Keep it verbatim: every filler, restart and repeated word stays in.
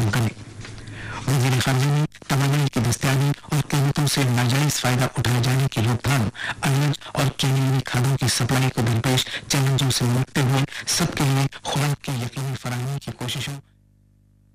काम करें। वज़ीर ख़ारजा ने तवानाई की दस्तयाबी और कीमतों से नाजायज फायदा उठाए जाने की रोकथाम, अनाज और कीमीयावी खादों की सप्लाई को दरपेश चैलेंजों से निपटते हुए सबके लिए खुराक की यकीनी फराहमी की कोशिशों